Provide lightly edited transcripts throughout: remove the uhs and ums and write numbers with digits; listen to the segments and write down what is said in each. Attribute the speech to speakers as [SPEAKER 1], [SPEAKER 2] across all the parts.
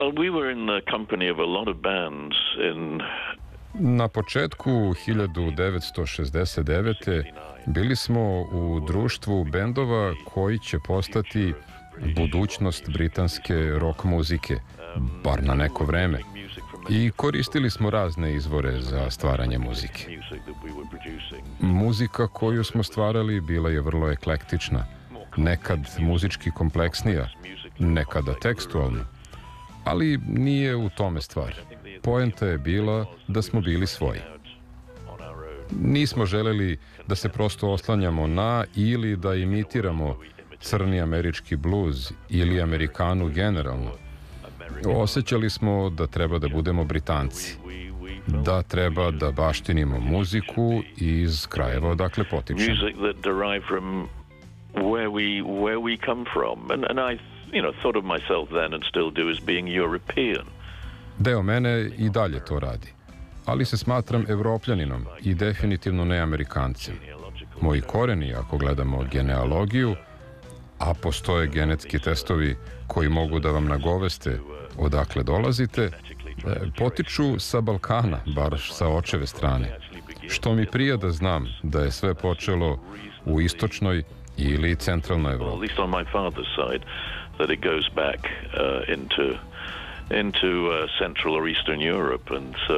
[SPEAKER 1] Well, we were in the company of a lot of bands in...
[SPEAKER 2] Na početku 1969. bili smo u društvu bendova koji će postati budućnost britanske rock muzike, bar na neko vreme. I koristili smo razne izvore za stvaranje muzike. Muzika koju smo stvarali bila je vrlo eklektična, nekad muzički kompleksnija, nekada tekstualna. Ali nije u tome stvar. Poenta je bila da smo bili svoji. Nismo želeli da se prosto oslanjamo na ili da imitiramo crni američki bluz ili Amerikanu generalno. Osjećali smo da treba da budemo Britanci, da treba da baštinimo muziku iz krajeva odakle potičemo.
[SPEAKER 1] Thought of myself then and still do as being European.
[SPEAKER 2] Deo mene i dalje to radi, ali se smatram Evropljaninom i definitivno ne Amerikancem. Moji koreni, ako gledamo genealogiju, a postoje genetski testovi koji mogu da vam nagoveste odakle dolazite, potiču sa Balkana, bar sa očeve strane. Što mi prija da znam da je sve počelo u istočnoj ili centralnoj Evropi.
[SPEAKER 1] That it goes back into Central or Eastern Europe, and so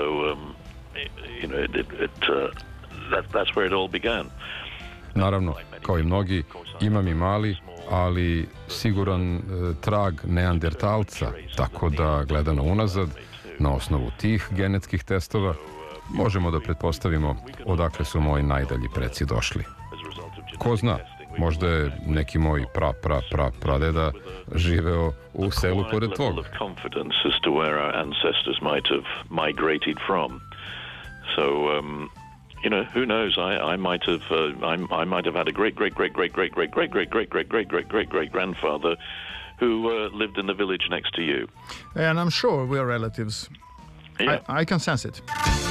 [SPEAKER 1] that's where it all began.
[SPEAKER 2] Naravno, kao i mnogi, imam i mali, ali siguran trag neandertalca, tako da gledano unazad, na osnovu tih genetskih testova, možemo da pretpostavimo odakle su moji najdalji preci došli. Ko zna? Možda je neki moj pradeda živeo u selu pored tvog.
[SPEAKER 1] Who knows? I might have had a great grandfather who lived in the village next to you.
[SPEAKER 3] And I'm sure we are relatives.
[SPEAKER 1] Yeah.
[SPEAKER 3] I can sense it.